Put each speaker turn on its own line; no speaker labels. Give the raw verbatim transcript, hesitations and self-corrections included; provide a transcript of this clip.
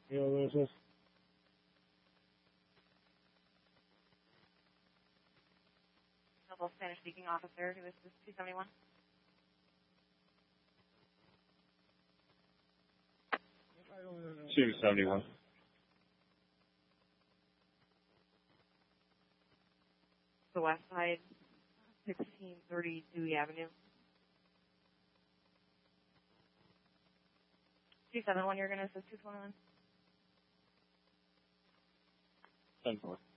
You know what this is?
Noble Spanish-speaking officer, who is this two seventy-one?
two seventy-one.
The west side, sixteen thirty Dewey Avenue. two seventy-one, you're going to assist two twenty-one?
ten four.